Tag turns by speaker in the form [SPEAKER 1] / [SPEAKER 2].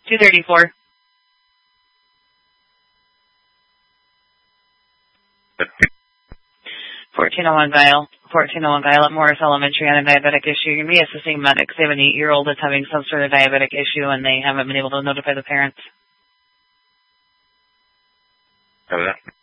[SPEAKER 1] 234. 1401 Guile at Morris Elementary on a diabetic issue. You're going to be assisting medics. They have an 8-year-old that's having some sort of diabetic issue, and they haven't been able to notify the parents.
[SPEAKER 2] Over that.